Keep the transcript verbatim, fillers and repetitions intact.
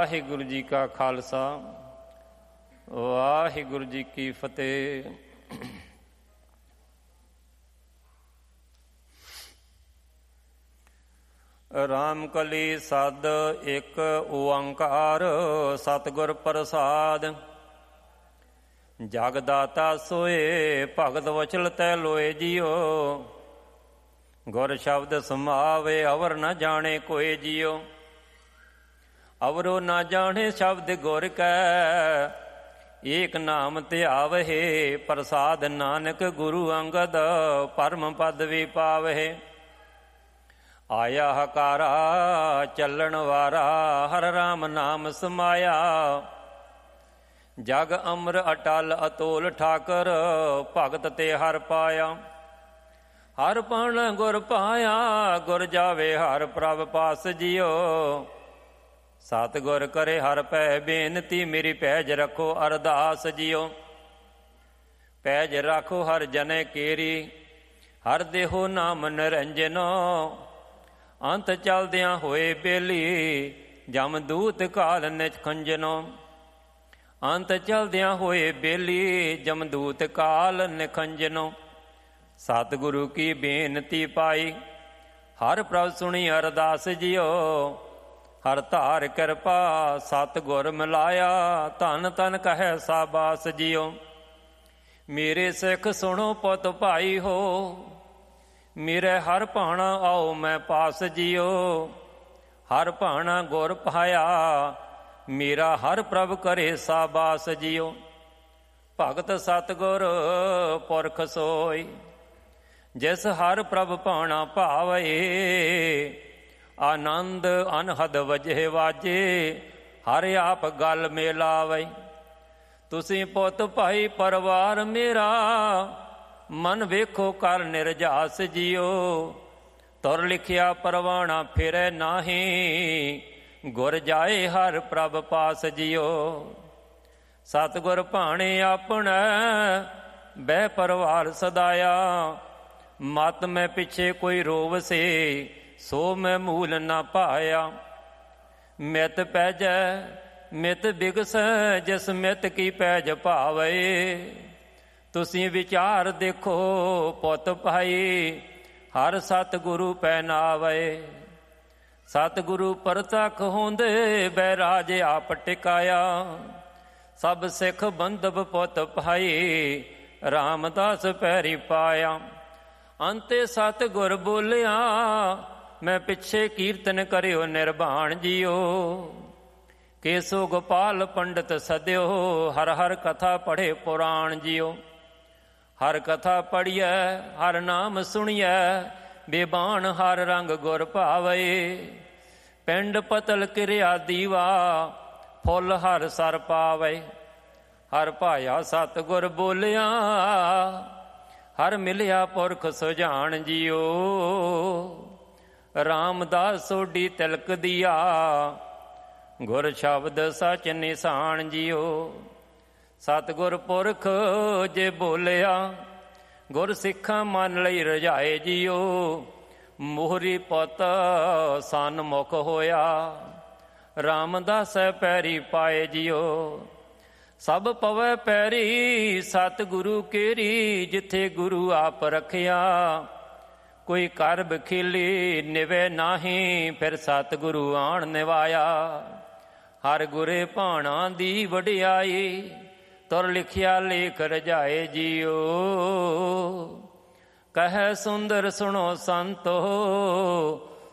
ਵਾਹਿਗੁਰੂ ਜੀ ਕਾ ਖਾਲਸਾ, ਵਾਹਿਗੁਰੂ ਜੀ ਕੀ ਫਤਿਹ। ਰਾਮ ਕਲੀ ਸਦ ਇੱਕ ਓੰਕਾਰ, ਸਤਿਗੁਰ ਪ੍ਰਸਾਦ। ਜਗ ਦਾਤਾ ਸੋਏ, ਭਗਤ ਵਚਲ ਤੈ ਲੋਏ ਜੀਓ। ਗੁਰ ਸ਼ਬਦ ਸਮਾਵੇ, ਅਵਰ ਨ ਜਾਣੇ ਕੋਏ ਜੀਓ। ਅਵਰੋ ਨਾ ਜਾਣੇ ਸ਼ਬਦ ਗੁਰ ਕੈ, ਏਕ ਨਾਮ ਧਿਆਵਹਿ। ਪ੍ਰਸਾਦ ਨਾਨਕ ਗੁਰੂ ਅੰਗਦ, ਪਰਮ ਪਦਵੀ ਪਾਵਹਿ। ਆਇਆ ਹਕਾਰਾ ਚੱਲਣ ਵਾਰਾ, ਹਰ ਰਾਮ ਨਾਮ ਸਮਾਇਆ। ਜਗ ਅਮਰ ਅਟਲ ਅਤੋਲ ਠਾਕਰ, ਭਗਤ ਤੇ ਹਰ ਪਾਇਆ। ਹਰ ਪਣ ਗੁਰ ਪਾਇਆ, ਗੁਰ ਜਾਵੇ ਹਰ ਪ੍ਰਭ ਪਾਸ ਜੀਓ। ਸਤਿਗੁਰ ਕਰੇ ਹਰ ਪੈ ਬੇਨਤੀ, ਮੇਰੀ ਪੈਜ ਰੱਖੋ ਅਰਦਾਸ ਜੀਓ। ਪੈਜ ਰੱਖੋ ਹਰ ਜਨੇ ਕੇਰੀ, ਹਰ ਦੇਹੋ ਨਾਮ ਨਿਰੰਜਨੋ। ਅੰਤ ਚਲਦਿਆਂ ਹੋਏ ਬੇਲੀ, ਜਮ ਦੂਤ ਕਾਲ ਨਿਜ ਖੰਜਨੋ। ਅੰਤ ਚਲਦਿਆਂ ਹੋਏ ਬੇਲੀ, ਜਮਦੂਤ ਕਾਲ ਨਿਖੰਜਨੋ। ਸਤਿਗੁਰੂ ਕੀ ਬੇਨਤੀ ਪਾਈ, ਹਰ ਪ੍ਰਭ ਸੁਣੀ ਅਰਦਾਸ ਜੀਓ। ਹਰ ਧਾਰ ਕਿਰਪਾ ਸਤਿਗੁਰ ਮਿਲਾਇਆ, ਧਨ ਧਨ ਕਹੈ ਸਾਬਾਸ ਜੀਓ। ਮੇਰੇ ਸਿੱਖ ਸੁਣੋ ਪੁੱਤ ਭਾਈ ਹੋ, ਮੇਰੇ ਹਰ ਭਾਣਾ ਆਓ ਮੈਂ ਪਾਸ ਜੀਓ। ਹਰ ਭਾਣਾ ਗੁਰ ਪਾਇਆ, ਮੇਰਾ ਹਰ ਪ੍ਰਭ ਕਰੇ ਸਾਬਾਸ ਜੀਓ। ਭਗਤ ਸਤਿਗੁਰ ਪੁਰਖ ਸੋਈ, ਜਿਸ ਹਰ ਪ੍ਰਭ ਭਾਣਾ ਭਾਵੇ। ਆਨੰਦ ਅਨਹਦ ਵਜੇ ਵਾਜੇ, ਹਰ ਆਪ ਗਲ ਮੇਲਾਵੇ। ਤੁਸੀਂ ਪੁੱਤ ਭਾਈ ਪਰਿਵਾਰ ਮੇਰਾ, ਮਨ ਵੇਖੋ ਕਰ ਨਿਰਜਾਸ ਜੀਓ। ਤੁਰ ਲਿਖਿਆ ਪਰਵਾਣਾ ਫਿਰੈ ਨਾਹੀਂ, ਗੁਰ ਜਾਏ ਹਰ ਪ੍ਰਭ ਪਾਸ ਜੀਓ। ਸਤਿਗੁਰ ਭਾਣੇ ਆਪਣਾ, ਬਹਿ ਪਰਵਾਰ ਸਦਾਇਆ। ਮਤ ਮੈਂ ਪਿੱਛੇ ਕੋਈ ਰੋਵ ਸੇ, ਸੋ ਮੈਂ ਮੂਲ ਨਾ ਪਾਇਆ। ਮਿਤ ਪੈਜੈ ਮਿਤ ਬਿਗਸੈ, ਜਿਸ ਮਿਤ ਕੀ ਪੈਜ ਭਾਵੇ। ਤੁਸੀਂ ਵਿਚਾਰ ਦੇਖੋ ਪੁੱਤ ਭਾਈ, ਹਰ ਸਤਿਗੁਰੂ ਪਹਿਨਾਵੇ। ਸਤਿਗੁਰੂ ਪਰਤਖ ਹੁੰਦੇ, ਬੈਰਾਜ ਆਪ ਟਿਕਾਇਆ। ਸਭ ਸਿੱਖ ਬੰਧਵ ਪੁੱਤ ਭਾਈ, ਰਾਮਦਾਸ ਪੈਰੀ ਪਾਇਆ। ਅੰਤੇ ਸਤਿਗੁਰ ਬੋਲਿਆ, ਮੈਂ ਪਿੱਛੇ ਕੀਰਤਨ ਕਰਿਓ ਨਿਰਵਾਣ ਜੀਓ। ਕੇਸੋ ਗੋਪਾਲ ਪੰਡਤ ਸਦਿਓ, ਹਰ ਹਰ ਕਥਾ ਪੜ੍ਹੇ ਪੁਰਾਣ ਜੀਓ। ਹਰ ਕਥਾ ਪੜ੍ਹੀਐ, ਹਰ ਨਾਮ ਸੁਣੀਐ, ਬੇਬਾਨ ਹਰ ਰੰਗ ਗੁਰ ਭਾਵੇ। ਪਿੰਡ ਪਤਲ ਕਿਰਿਆ ਦੀਵਾ, ਫੁੱਲ ਹਰ ਸਰ ਪਾਵੇ। ਹਰ ਭਾਇਆ ਸਤਿਗੁਰ ਬੋਲਿਆ, ਹਰ ਮਿਲਿਆ ਪੁਰਖ ਸੁਜਾਨ ਜੀਓ। ਰਾਮਦਾਸ ਸੋਢੀ ਤਿਲਕ ਦੀਆ, ਗੁਰ ਸ਼ਬਦ ਸਚ ਨਿਸ਼ਾਨ ਜੀਓ। ਸਤਿਗੁਰ ਪੁਰਖ ਜੇ ਬੋਲਿਆ, ਗੁਰ ਸਿੱਖਾਂ ਮਨ ਲਈ ਰਜਾਏ ਜੀਓ। ਮੋਹਰੀ ਪੁੱਤ ਸਨਮੁਖ ਹੋਇਆ, ਰਾਮਦਾਸ ਪੈਰੀ ਪਾਏ ਜੀਓ। ਸਭ ਪਵੈ ਪੈਰੀ ਸਤਿਗੁਰੂ ਕੇਰੀ, ਜਿੱਥੇ ਗੁਰੂ ਆਪ ਰਖਿਆ। ਕੋਈ ਕਰ ਬਖੀਲੀ ਨਿਵੇ ਨਾਹੀਂ, ਫਿਰ ਸਤਿਗੁਰੂ ਆਣ ਨਿਵਾਇਆ। ਹਰ ਗੁਰੇ ਭਾਣਾ ਦੀ ਵਡਿਆਈ, ਤੁਰ ਲਿਖਿਆ ਲੇਖ ਰਜਾਏ ਜੀਓ। ਕਹੈ ਸੁੰਦਰ ਸੁਣੋ ਸੰਤੋ,